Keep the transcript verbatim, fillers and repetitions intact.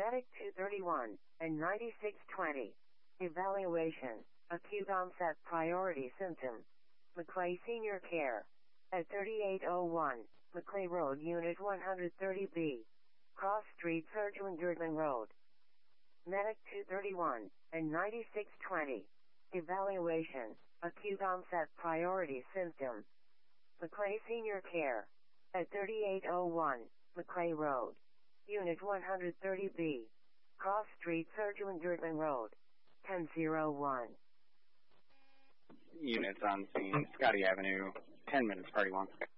Medic two thirty-one and ninety-six twenty. Evaluation. Acute onset priority symptom. Maclay Senior Care. At thirty-eight oh one, Maclay Road, Unit one thirty B. Cross Street, Surgeon Girdman Road. Medic two thirty-one and ninety-six twenty. Evaluation. Acute onset priority symptom. Maclay Senior Care. At thirty-eight oh one, Maclay Road. Unit one thirty B. Cross Street, Surgeon Girdman Road. ten oh one. Units on scene, Scotty Avenue, ten minutes, party one.